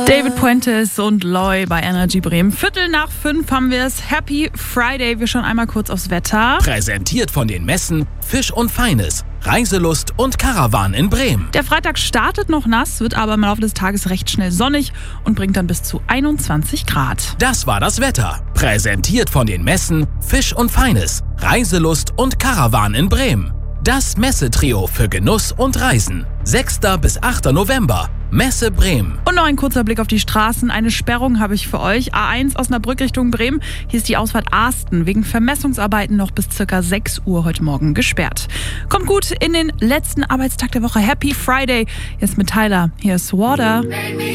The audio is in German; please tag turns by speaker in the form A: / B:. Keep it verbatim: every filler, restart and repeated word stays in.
A: David Puentes und Loy bei Energy Bremen. Viertel nach fünf haben wir es. Happy Friday. Wir schauen einmal kurz aufs Wetter.
B: Präsentiert von den Messen Fisch und Feines, Reiselust und Caravan in Bremen.
A: Der Freitag startet noch nass, wird aber im Laufe des Tages recht schnell sonnig und bringt dann bis zu einundzwanzig Grad.
B: Das war das Wetter. Präsentiert von den Messen Fisch und Feines, Reiselust und Caravan in Bremen. Das Messetrio für Genuss und Reisen. sechster bis achter November. Messe Bremen.
A: Und noch ein kurzer Blick auf die Straßen. Eine Sperrung habe ich für euch. A eins Osnabrück Richtung Bremen. Hier ist die Ausfahrt Asten wegen Vermessungsarbeiten noch bis ca. sechs Uhr heute Morgen gesperrt. Kommt gut in den letzten Arbeitstag der Woche. Happy Friday. Jetzt mit Tyler. Hier ist Water.